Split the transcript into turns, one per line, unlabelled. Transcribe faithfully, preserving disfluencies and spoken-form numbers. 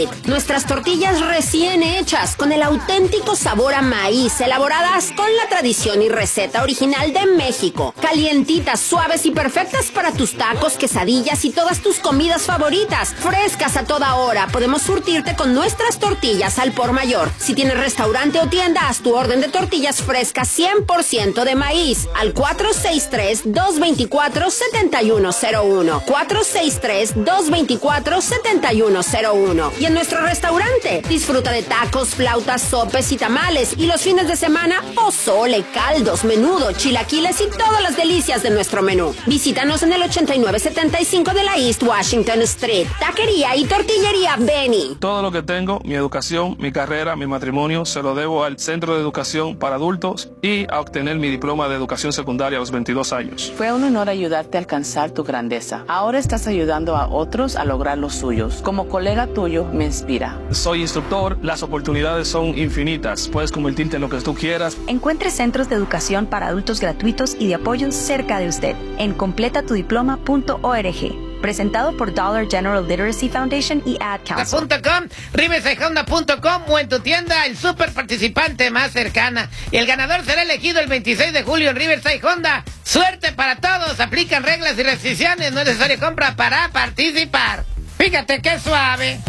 Street. Nuestras tortillas recién hechas, con el auténtico sabor a maíz, elaboradas con la tradición y receta original de México. Calientitas, suaves y perfectas para tus tacos, quesadillas y todas tus comidas favoritas. Frescas a toda hora. Podemos surtirte con nuestras tortillas al por mayor. Si tienes restaurante o tienda, haz tu orden de tortillas frescas cien por ciento de maíz al cuatro seis tres, dos dos cuatro, siete uno cero uno. cuatro seis tres, dos dos cuatro, siete uno cero uno. Y en nuestro restaurante, disfruta de tacos, flautas, sopes y tamales. Y los fines de semana, pozole, caldos, menudo, chilaquiles y todas las delicias de nuestro menú. Visítanos en el ochenta y nueve setenta y cinco de la East Washington Street. Taquería y tortillería Benny.
Todo lo que tengo, mi educación, mi carrera, mi matrimonio, se lo debo al Centro de Educación para Adultos y a obtener mi diploma de educación secundaria a los veintidós años.
Fue un honor ayudarte a alcanzar tu grandeza. Ahora estás ayudando a otros a lograr los suyos. Como colega tuyo, me inspira.
Soy instructor, las oportunidades son infinitas. Puedes convertirte en lo que tú quieras.
Encuentre centros de educación para adultos gratuitos y de apoyo cerca de usted en completa tu diploma punto org. Presentado por Dollar General Literacy Foundation y Ad Council.
.com, Riverside Honda punto com o en tu tienda el super participante más cercana. Y el ganador será elegido el veintiséis de julio en Riverside Honda. Suerte para todos, aplican reglas y restricciones, no es necesaria compra para participar. Fíjate qué suave.